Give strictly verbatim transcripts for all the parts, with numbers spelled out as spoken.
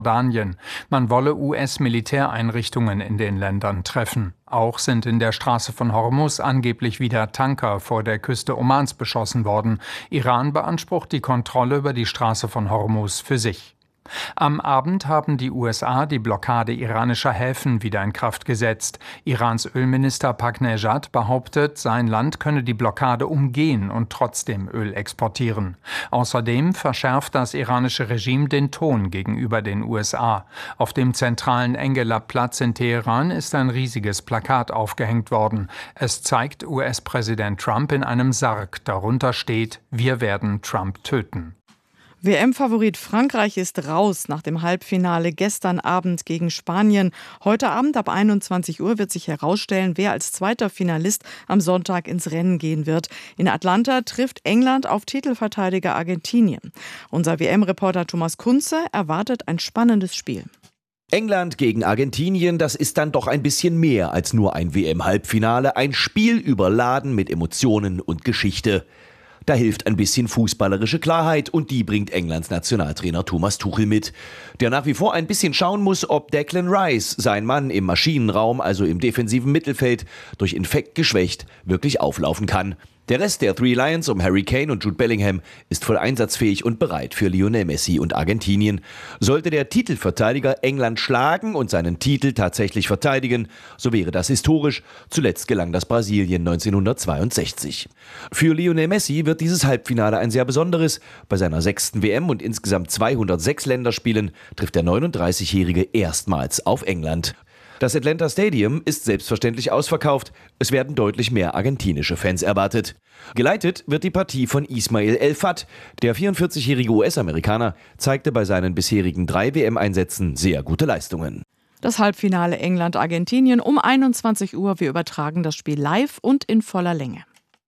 Jordanien. Man wolle U S-Militäreinrichtungen in den Ländern treffen. Auch sind in der Straße von Hormuz angeblich wieder Tanker vor der Küste Omans beschossen worden. Iran beansprucht die Kontrolle über die Straße von Hormuz für sich. Am Abend haben die U S A die Blockade iranischer Häfen wieder in Kraft gesetzt. Irans Ölminister Ahmadinejad behauptet, sein Land könne die Blockade umgehen und trotzdem Öl exportieren. Außerdem verschärft das iranische Regime den Ton gegenüber den U S A. Auf dem zentralen Engelab-Platz in Teheran ist ein riesiges Plakat aufgehängt worden. Es zeigt U S-Präsident Trump in einem Sarg. Darunter steht: Wir werden Trump töten. W M-Favorit Frankreich ist raus nach dem Halbfinale gestern Abend gegen Spanien. Heute Abend ab einundzwanzig Uhr wird sich herausstellen, wer als zweiter Finalist am Sonntag ins Rennen gehen wird. In Atlanta trifft England auf Titelverteidiger Argentinien. Unser W M-Reporter Thomas Kunze erwartet ein spannendes Spiel. England gegen Argentinien, das ist dann doch ein bisschen mehr als nur ein W M-Halbfinale. Ein Spiel überladen mit Emotionen und Geschichte. Da hilft ein bisschen fußballerische Klarheit und die bringt Englands Nationaltrainer Thomas Tuchel mit, der nach wie vor ein bisschen schauen muss, ob Declan Rice, sein Mann im Maschinenraum, also im defensiven Mittelfeld, durch Infekt geschwächt, wirklich auflaufen kann. Der Rest der Three Lions um Harry Kane und Jude Bellingham ist voll einsatzfähig und bereit für Lionel Messi und Argentinien. Sollte der Titelverteidiger England schlagen und seinen Titel tatsächlich verteidigen, so wäre das historisch. Zuletzt gelang das Brasilien neunzehnhundertzweiundsechzig. Für Lionel Messi wird dieses Halbfinale ein sehr besonderes. Bei seiner sechsten W M und insgesamt zweihundertsechs Länderspielen trifft der neununddreißigjährige erstmals auf England. Das Atlanta Stadium ist selbstverständlich ausverkauft. Es werden deutlich mehr argentinische Fans erwartet. Geleitet wird die Partie von Ismail El Fath. Der vierundvierzigjährige U S-Amerikaner zeigte bei seinen bisherigen drei W M-Einsätzen sehr gute Leistungen. Das Halbfinale England-Argentinien um einundzwanzig Uhr. Wir übertragen das Spiel live und in voller Länge.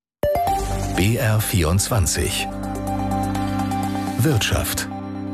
B R vierundzwanzig Wirtschaft.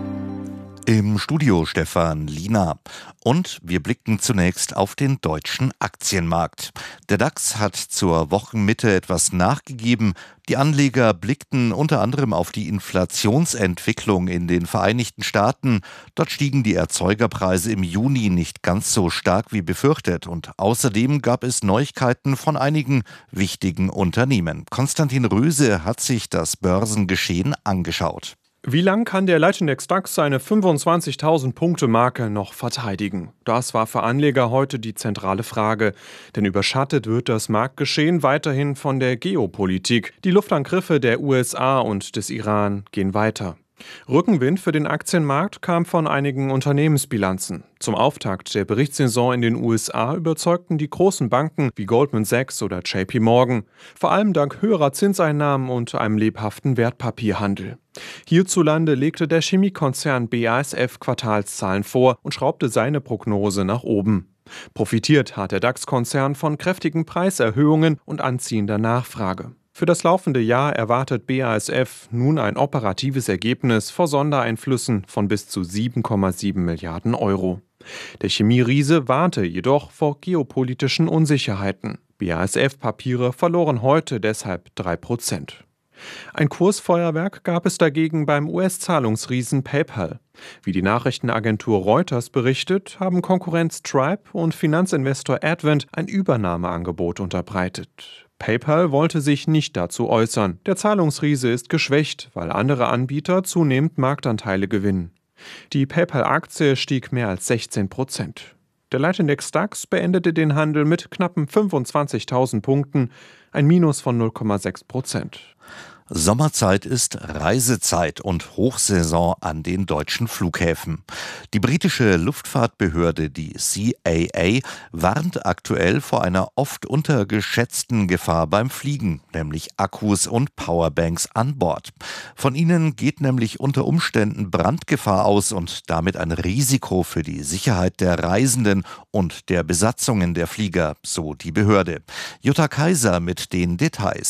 Im Studio Stefan Lina. Und wir blicken zunächst auf den deutschen Aktienmarkt. Der DAX hat zur Wochenmitte etwas nachgegeben. Die Anleger blickten unter anderem auf die Inflationsentwicklung in den Vereinigten Staaten. Dort stiegen die Erzeugerpreise im Juni nicht ganz so stark wie befürchtet. Und außerdem gab es Neuigkeiten von einigen wichtigen Unternehmen. Konstantin Röse hat sich das Börsengeschehen angeschaut. Wie lang kann der Leitindex DAX seine fünfundzwanzigtausend-Punkte-Marke noch verteidigen? Das war für Anleger heute die zentrale Frage. Denn überschattet wird das Marktgeschehen weiterhin von der Geopolitik. Die Luftangriffe der U S A und des Iran gehen weiter. Rückenwind für den Aktienmarkt kam von einigen Unternehmensbilanzen. Zum Auftakt der Berichtssaison in den U S A überzeugten die großen Banken wie Goldman Sachs oder J P Morgan. Vor allem dank höherer Zinseinnahmen und einem lebhaften Wertpapierhandel. Hierzulande legte der Chemiekonzern B A S F Quartalszahlen vor und schraubte seine Prognose nach oben. Profitiert hat der DAX-Konzern von kräftigen Preiserhöhungen und anziehender Nachfrage. Für das laufende Jahr erwartet B A S F nun ein operatives Ergebnis vor Sondereinflüssen von bis zu sieben Komma sieben Milliarden Euro. Der Chemieriese warnte jedoch vor geopolitischen Unsicherheiten. B A S F-Papiere verloren heute deshalb drei Prozent. Ein Kursfeuerwerk gab es dagegen beim U S-Zahlungsriesen PayPal. Wie die Nachrichtenagentur Reuters berichtet, haben Konkurrent Stripe und Finanzinvestor Advent ein Übernahmeangebot unterbreitet. PayPal wollte sich nicht dazu äußern. Der Zahlungsriese ist geschwächt, weil andere Anbieter zunehmend Marktanteile gewinnen. Die PayPal-Aktie stieg mehr als sechzehn Prozent. Der Leitindex DAX beendete den Handel mit knappen fünfundzwanzigtausend Punkten, ein Minus von null Komma sechs Prozent. Sommerzeit ist Reisezeit und Hochsaison an den deutschen Flughäfen. Die britische Luftfahrtbehörde, die C A A, warnt aktuell vor einer oft untergeschätzten Gefahr beim Fliegen, nämlich Akkus und Powerbanks an Bord. Von ihnen geht nämlich unter Umständen Brandgefahr aus und damit ein Risiko für die Sicherheit der Reisenden und der Besatzungen der Flieger, so die Behörde. Jutta Kaiser mit den Details.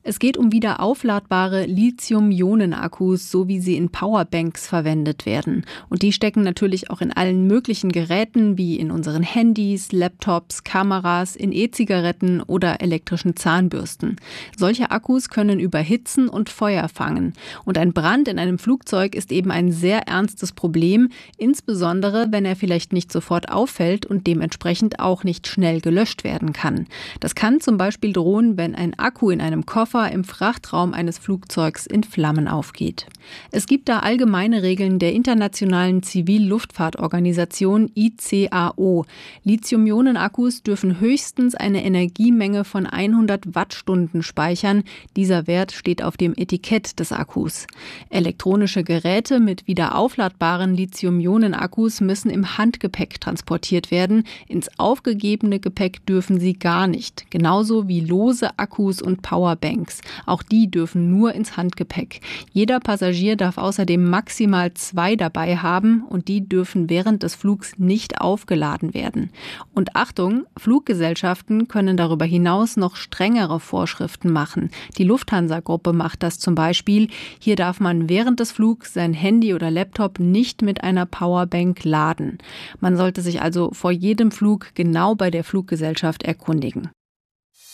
Es geht um wieder aufladbare Lithium-Ionen-Akkus, so wie sie in Powerbanks verwendet werden. Und die stecken natürlich auch in allen möglichen Geräten, wie in unseren Handys, Laptops, Kameras, in E-Zigaretten oder elektrischen Zahnbürsten. Solche Akkus können überhitzen und Feuer fangen. Und ein Brand in einem Flugzeug ist eben ein sehr ernstes Problem, insbesondere wenn er vielleicht nicht sofort auffällt und dementsprechend auch nicht schnell gelöscht werden kann. Das kann zum Beispiel drohen, wenn ein Akku in einem Koffer im Frachtraum eines Flugzeugs in Flammen aufgeht. Es gibt da allgemeine Regeln der Internationalen Zivilluftfahrtorganisation I C A O. Lithium-Ionen-Akkus dürfen höchstens eine Energiemenge von hundert Wattstunden speichern. Dieser Wert steht auf dem Etikett des Akkus. Elektronische Geräte mit wieder aufladbaren Lithium-Ionen-Akkus müssen im Handgepäck transportiert werden. Ins aufgegebene Gepäck dürfen sie gar nicht. Genauso wie lose Akkus und Powerbanks. Auch die dürfen nur ins Handgepäck. Jeder Passagier darf außerdem maximal zwei dabei haben und die dürfen während des Flugs nicht aufgeladen werden. Und Achtung, Fluggesellschaften können darüber hinaus noch strengere Vorschriften machen. Die Lufthansa-Gruppe macht das zum Beispiel. Hier darf man während des Flugs sein Handy oder Laptop nicht mit einer Powerbank laden. Man sollte sich also vor jedem Flug genau bei der Fluggesellschaft erkundigen.